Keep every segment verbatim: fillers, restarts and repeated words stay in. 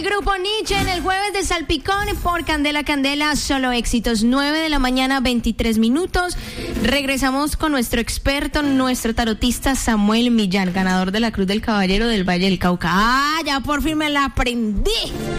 Grupo Nietzsche en el jueves de Salpicón por Candela Candela, solo éxitos. Nueve de la mañana, veintitrés minutos. Regresamos con nuestro experto, nuestro tarotista Samuel Millán, ganador de la Cruz del Caballero del Valle del Cauca. ¡Ah, ya por fin me la aprendí!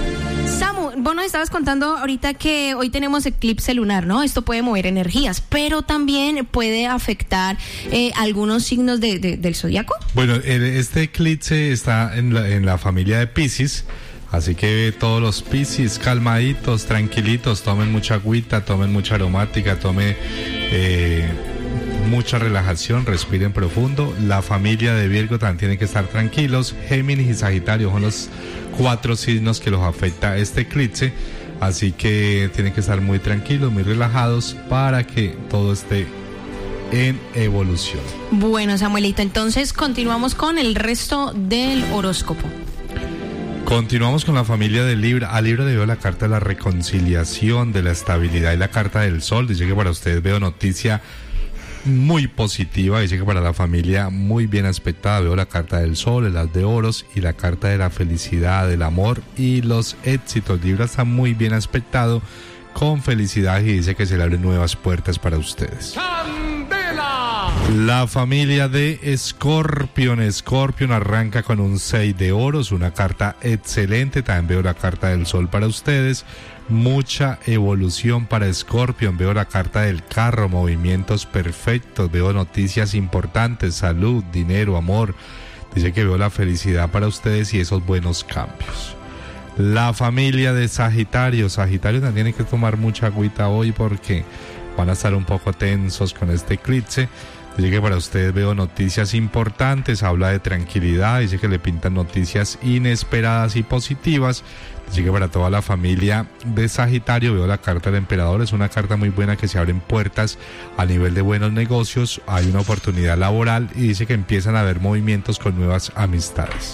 Samu, vos nos estabas contando ahorita que hoy tenemos eclipse lunar, ¿no? Esto puede mover energías, pero también puede afectar eh, algunos signos de, de, del zodiaco. Bueno, este eclipse está en la, en la familia de Piscis, así que todos los Piscis calmaditos, tranquilitos, tomen mucha agüita, tomen mucha aromática, tomen eh, mucha relajación, respiren profundo. La familia de Virgo también tiene que estar tranquilos. Géminis y Sagitario son los cuatro signos que los afecta este eclipse, así que tienen que estar muy tranquilos, muy relajados para que todo esté en evolución. Bueno, Samuelito, entonces continuamos con el resto del horóscopo. Continuamos con la familia de Libra. A Libra le veo la carta de la reconciliación, de la estabilidad y la carta del sol. Dice que para ustedes veo noticia muy positiva, dice que para la familia muy bien aspectada. Veo la carta del sol, el as de oros y la carta de la felicidad, del amor y los éxitos. Libra está muy bien aspectado, con felicidad, y dice que se le abren nuevas puertas para ustedes. ¡Candela! La familia de Escorpión. Escorpión arranca con un seis de oros, una carta excelente. También veo la carta del sol para ustedes. Mucha evolución para Escorpión. Veo la carta del carro, movimientos perfectos. Veo noticias importantes, salud, dinero, amor. Dice que veo la felicidad para ustedes y esos buenos cambios. La familia de Sagitario. Sagitario también tiene que tomar mucha agüita hoy porque van a estar un poco tensos con este eclipse. Dice que para ustedes veo noticias importantes, habla de tranquilidad, dice que le pintan noticias inesperadas y positivas. Dice que para toda la familia de Sagitario veo la carta del emperador, es una carta muy buena, que se abren puertas a nivel de buenos negocios, hay una oportunidad laboral y dice que empiezan a haber movimientos con nuevas amistades.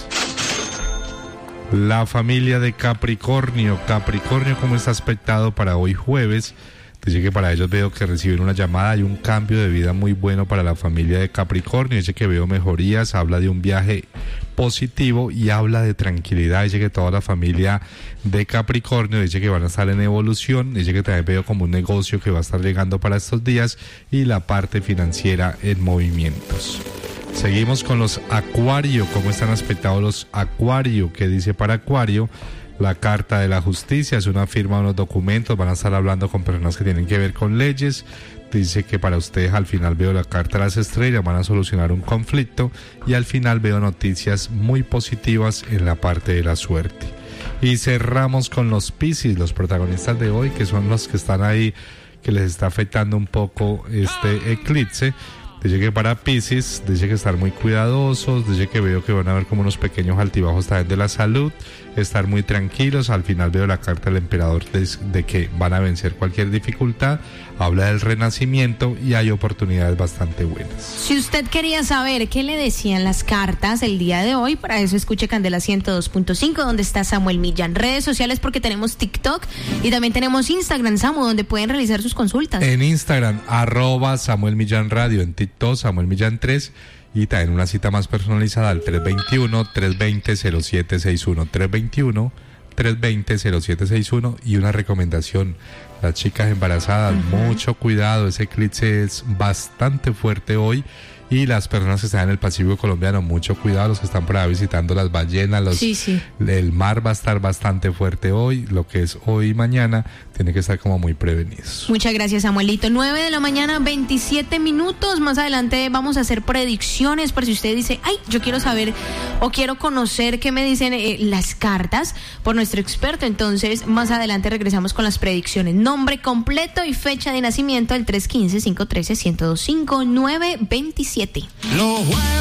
La familia de Capricornio. Capricornio, ¿cómo está aspectado para hoy jueves? Dice que para ellos veo que reciben una llamada y un cambio de vida muy bueno para la familia de Capricornio. Dice que veo mejorías, habla de un viaje positivo y habla de tranquilidad. Dice que toda la familia de Capricornio dice que van a estar en evolución. Dice que también veo como un negocio que va a estar llegando para estos días y la parte financiera en movimientos. Seguimos con los Acuario. ¿Cómo están aspectados los Acuario? ¿Qué dice para Acuario? La carta de la justicia, es una firma de unos documentos, van a estar hablando con personas que tienen que ver con leyes. Dice que para ustedes al final veo la carta de las estrellas, van a solucionar un conflicto y al final veo noticias muy positivas en la parte de la suerte. Y cerramos con los Piscis, los protagonistas de hoy, que son los que están ahí, que les está afectando un poco este eclipse. Dice que para Piscis, dice que estar muy cuidadosos, dice que veo que van a haber como unos pequeños altibajos también de la salud, estar muy tranquilos. Al final veo la carta del emperador de, de que van a vencer cualquier dificultad, habla del renacimiento y hay oportunidades bastante buenas. Si usted quería saber qué le decían las cartas el día de hoy, para eso escuche Candela ciento dos punto cinco, donde está Samuel Millán. Redes sociales, porque tenemos TikTok y también tenemos Instagram, Samu, donde pueden realizar sus consultas. En Instagram, arroba Samuel Millán Radio, en TikTok, Samuel Millán tres, y también una cita más personalizada al tres veintiuno, tres veinte, cero siete sesenta y uno, tres veintiuno, tres veinte, cero siete sesenta y uno. Y una recomendación, las chicas embarazadas, uh-huh. mucho cuidado, ese eclipse es bastante fuerte hoy. Y las personas que están en el Pacífico colombiano, mucho cuidado, los que están por ahí visitando las ballenas, los, sí, sí. el mar va a estar bastante fuerte hoy, lo que es hoy y mañana, tiene que estar como muy prevenidos. Muchas gracias, Samuelito. nueve de la mañana, veintisiete minutos. Más adelante vamos a hacer predicciones, por si usted dice, ay, yo quiero saber o quiero conocer qué me dicen eh, las cartas por nuestro experto. Entonces, más adelante regresamos con las predicciones. Nombre completo y fecha de nacimiento, el tres uno cinco, cinco uno tres, uno cero dos cinco, nueve dos siete.